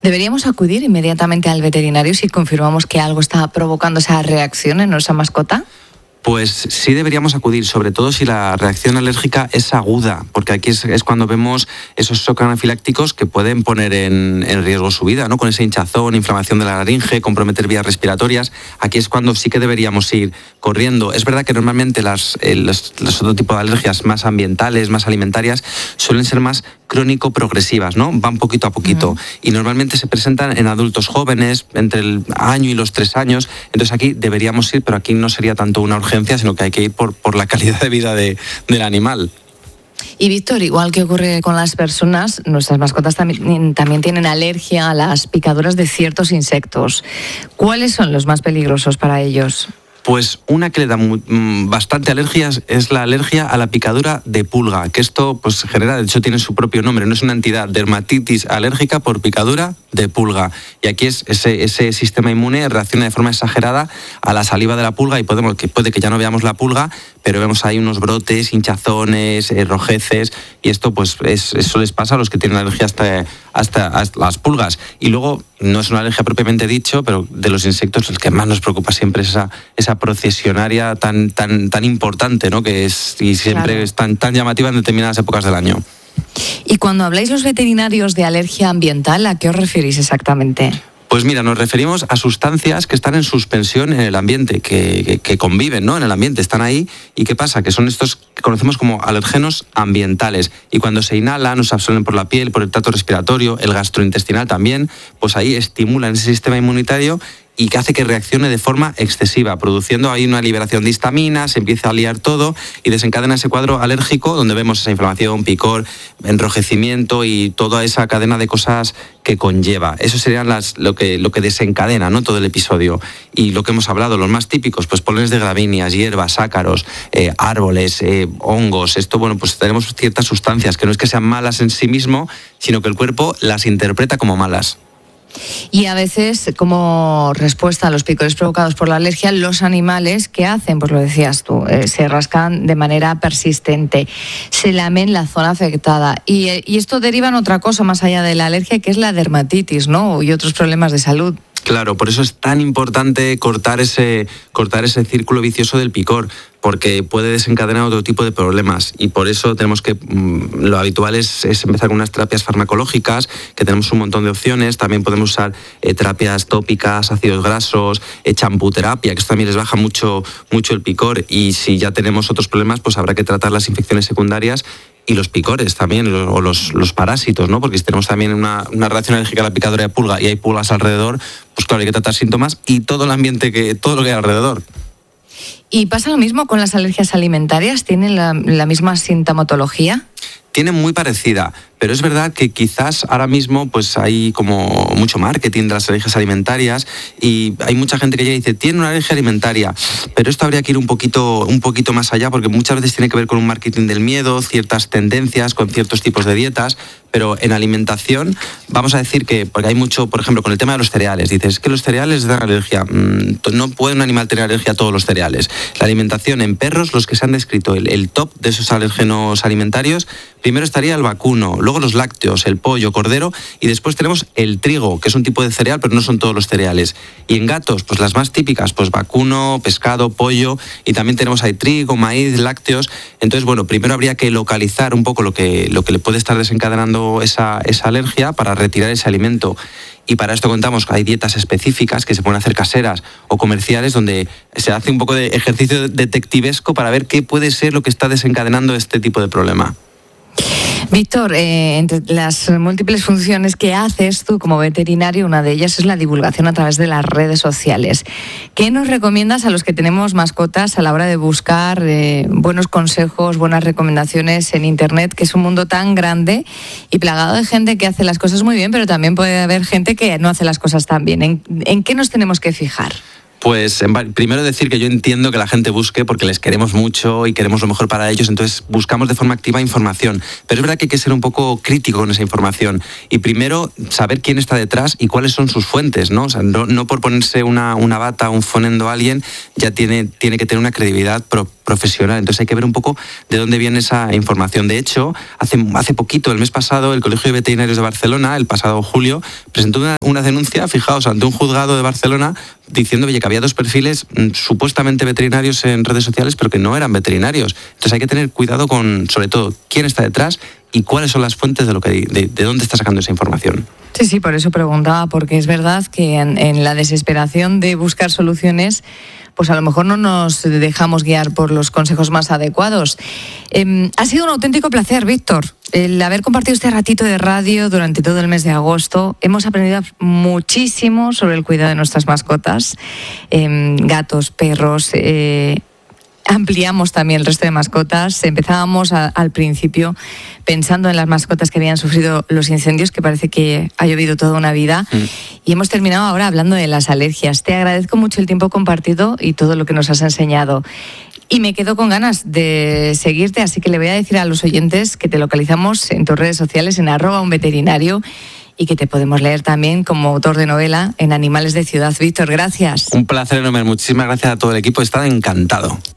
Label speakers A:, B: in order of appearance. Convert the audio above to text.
A: ¿Deberíamos acudir inmediatamente al veterinario si confirmamos que algo está provocando esa reacción en nuestra mascota?
B: Pues sí deberíamos acudir, sobre todo si la reacción alérgica es aguda, porque aquí es cuando vemos esos shock anafilácticos que pueden poner en riesgo su vida, ¿no? Con esa hinchazón, inflamación de la laringe, comprometer vías respiratorias. Aquí es cuando sí que deberíamos ir corriendo. Es verdad que normalmente los otro tipo de alergias más ambientales, más alimentarias, suelen ser más crónico-progresivas, ¿no? Van poquito a poquito. Y normalmente se presentan en adultos jóvenes, entre el año y los 3 años. Entonces aquí deberíamos ir, pero aquí no sería tanto una urgencia, sino que hay que ir por la calidad de vida del animal.
A: Y Víctor, igual que ocurre con las personas, nuestras mascotas también tienen alergia a las picaduras de ciertos insectos. ¿Cuáles son los más peligrosos para ellos?
B: Pues una que le da bastante alergias es la alergia a la picadura de pulga, que esto pues genera, de hecho tiene su propio nombre, no es una entidad, dermatitis alérgica por picadura de pulga. Y aquí ese sistema inmune reacciona de forma exagerada a la saliva de la pulga y puede que ya no veamos la pulga, pero vemos ahí unos brotes, hinchazones, rojeces, y esto pues eso les pasa a los que tienen alergia hasta las pulgas. Y luego, no es una alergia propiamente dicho, pero de los insectos el que más nos preocupa siempre es esa procesionaria tan importante, ¿no? Que es y siempre claro, es tan llamativa en determinadas épocas del año.
A: Y cuando habláis los veterinarios de alergia ambiental, ¿a qué os referís exactamente?
B: Pues mira, nos referimos a sustancias que están en suspensión en el ambiente, que conviven, ¿no? En el ambiente, están ahí. ¿Y qué pasa? Que son estos que conocemos como alergenos ambientales. Y cuando se inhalan, nos absorben por la piel, por el tracto respiratorio, el gastrointestinal también, pues ahí estimulan ese sistema inmunitario y que hace que reaccione de forma excesiva, produciendo ahí una liberación de histamina, se empieza a liar todo y desencadena ese cuadro alérgico donde vemos esa inflamación, picor, enrojecimiento y toda esa cadena de cosas que conlleva. Eso serían lo que desencadena, ¿no? Todo el episodio. Y lo que hemos hablado, los más típicos, pues polenes de gramíneas, hierbas, ácaros, árboles, hongos. Esto, bueno, pues tenemos ciertas sustancias que no es que sean malas en sí mismo, sino que el cuerpo las interpreta como malas.
A: Y a veces, como respuesta a los picores provocados por la alergia, los animales, ¿qué hacen? Pues lo decías tú, se rascan de manera persistente, se lamen la zona afectada. Y esto deriva en otra cosa más allá de la alergia, que es la dermatitis, ¿no? Y otros problemas de salud.
B: Claro, por eso es tan importante cortar ese círculo vicioso del picor, porque puede desencadenar otro tipo de problemas y por eso tenemos que, lo habitual es empezar con unas terapias farmacológicas, que tenemos un montón de opciones. También podemos usar terapias tópicas, ácidos grasos, champuterapia, que esto también les baja mucho el picor, y si ya tenemos otros problemas, pues habrá que tratar las infecciones secundarias y los picores también, o los parásitos, ¿no? Porque si tenemos también una reacción alérgica a la picadura de pulga y hay pulgas alrededor, pues claro, hay que tratar síntomas y todo el ambiente, todo lo que hay alrededor.
A: ¿Y pasa lo mismo con las alergias alimentarias? ¿Tienen la misma sintomatología?
B: Tienen muy parecida, pero es verdad que quizás ahora mismo pues hay como mucho marketing de las alergias alimentarias y hay mucha gente que ya dice, tiene una alergia alimentaria, pero esto habría que ir un poquito más allá, porque muchas veces tiene que ver con un marketing del miedo, ciertas tendencias con ciertos tipos de dietas, pero en alimentación vamos a decir que, porque hay mucho, por ejemplo, con el tema de los cereales, dices que los cereales dan alergia, no puede un animal tener alergia a todos los cereales. La alimentación en perros, los que se han descrito, el top de esos alérgenos alimentarios, primero estaría el vacuno, luego los lácteos, el pollo, cordero, y después tenemos el trigo, que es un tipo de cereal, pero no son todos los cereales. Y en gatos, pues las más típicas, pues vacuno, pescado, pollo, y también tenemos ahí trigo, maíz, lácteos. Entonces, bueno, primero habría que localizar un poco lo que le puede estar desencadenando esa alergia para retirar ese alimento. Y para esto contamos que hay dietas específicas que se pueden hacer caseras o comerciales, donde se hace un poco de ejercicio detectivesco para ver qué puede ser lo que está desencadenando este tipo de problema.
A: Víctor, entre las múltiples funciones que haces tú como veterinario, una de ellas es la divulgación a través de las redes sociales. ¿Qué nos recomiendas a los que tenemos mascotas a la hora de buscar buenos consejos, buenas recomendaciones en Internet, que es un mundo tan grande y plagado de gente que hace las cosas muy bien, pero también puede haber gente que no hace las cosas tan bien? ¿En qué nos tenemos que fijar?
B: Pues primero decir que yo entiendo que la gente busque porque les queremos mucho y queremos lo mejor para ellos, entonces buscamos de forma activa información. Pero es verdad que hay que ser un poco crítico con esa información y primero saber quién está detrás y cuáles son sus fuentes, ¿no? O sea, no por ponerse una bata, un fonendo a alguien, ya tiene que tener una credibilidad profesional. Entonces hay que ver un poco de dónde viene esa información. De hecho, hace poquito, el mes pasado, el Colegio de Veterinarios de Barcelona, el pasado julio, presentó una denuncia, fijaos, ante un juzgado de Barcelona, diciendo que había 2 perfiles supuestamente veterinarios en redes sociales, pero que no eran veterinarios. Entonces hay que tener cuidado con, sobre todo, quién está detrás y cuáles son las fuentes de dónde está sacando esa información.
A: Sí, por eso preguntaba, porque es verdad que en la desesperación de buscar soluciones, pues a lo mejor no nos dejamos guiar por los consejos más adecuados. Ha sido un auténtico placer, Víctor, el haber compartido este ratito de radio durante todo el mes de agosto. Hemos aprendido muchísimo sobre el cuidado de nuestras mascotas, gatos, perros. Ampliamos también el resto de mascotas. Empezábamos al principio pensando en las mascotas que habían sufrido los incendios, que parece que ha llovido toda una vida. Y hemos terminado ahora hablando de las alergias. Te agradezco mucho el tiempo compartido y todo lo que nos has enseñado. Y me quedo con ganas de seguirte, así que le voy a decir a los oyentes que te localizamos en tus redes sociales en @unveterinario y que te podemos leer también como autor de novela en Animales de Ciudad. Víctor, gracias.
B: Un placer enorme. Muchísimas gracias a todo el equipo. He estado encantado.